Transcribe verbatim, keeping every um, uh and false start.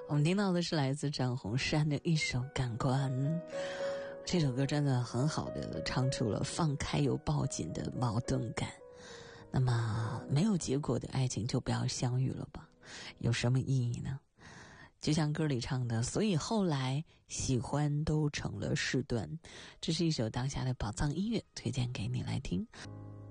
我们听到的是来自张红山的一首《感官》，这首歌真的很好的唱出了放开又抱紧的矛盾感。那么没有结果的爱情就不要相遇了吧，有什么意义呢？就像歌里唱的，所以后来喜欢都成了事端。这是一首当下的宝藏音乐，推荐给你来听。